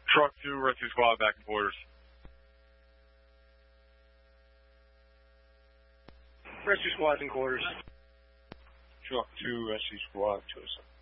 Truck 2, rescue squad back in quarters. Rescue squad's in quarters. Truck 2, rescue squad to us.